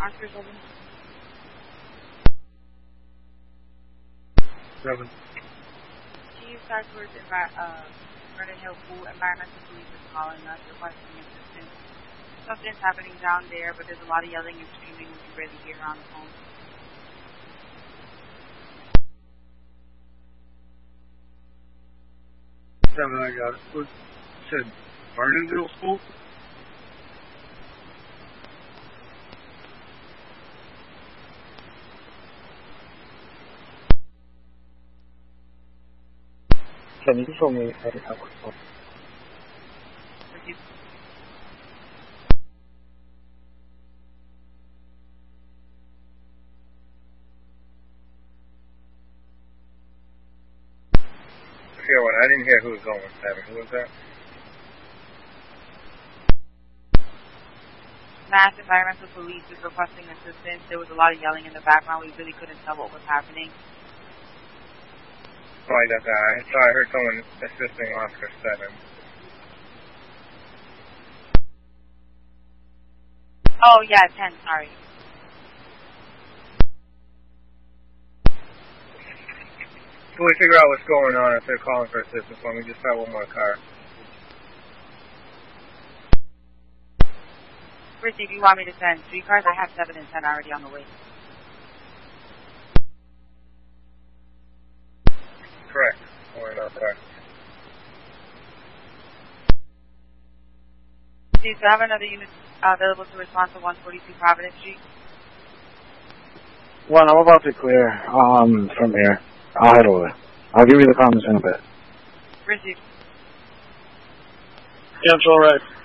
Oscar 7. 7. Chief Cyclers Vernon Hill Pool Environmental Police is calling us requesting assistance. Something's happening down there, but there's a lot of yelling and screaming we can barely hear on the phone. 7, I got it. What said Vernon Middle School? Can you show me how to have a phone? Here one. I didn't hear who was going with 7. Who was that? Mass Environmental Police is requesting assistance. There was a lot of yelling in the background. We really couldn't tell what was happening. Oh, I got that. I thought I heard someone assisting Oscar 7. Oh, yeah, 10, sorry. So we figure out what's going on if they're calling for assistance. Let me just try one more car. Richie, if you want me to send 3 cars, I have 7 and 10 already on the way. Correct. Only enough car. Do you have another unit available to respond to 142 Providence Street? Well, I'm about to clear from here. I'll head over. I'll give you the comments in a bit. Richie. Yeah, it's all right.